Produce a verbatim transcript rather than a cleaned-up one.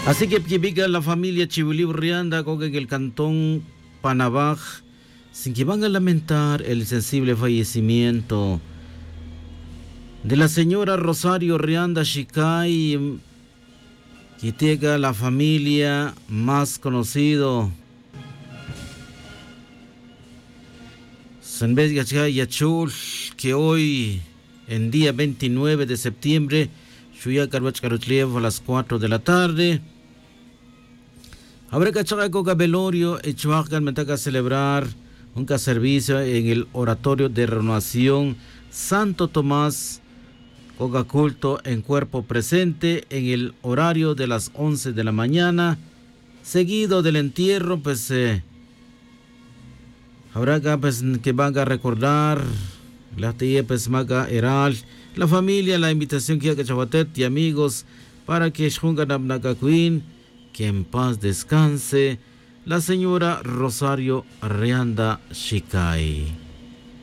Así que pibiga la familia Chivilib Rianda con el cantón Panabaj, sin que van a lamentar el sensible fallecimiento de la señora Rosario Rianda Shicay, que tenga la familia más conocido. San Yachul, que hoy, en día veintinueve de septiembre, Shuya Karbach Karutliev a las cuatro de la tarde. Habrá que Chaco velorio y Chuacan me toca celebrar un servicio en el oratorio de renovación Santo Tomás, Coca culto en cuerpo presente en el horario de las once de la mañana, seguido del entierro, pues eh, habrá que, pues, que van a recordar la tía pues maga Eral, la familia, la invitación que haga Chabatet y amigos para que Shungan Abnakakuin, que en paz descanse la señora Rosario Rianda Shicay.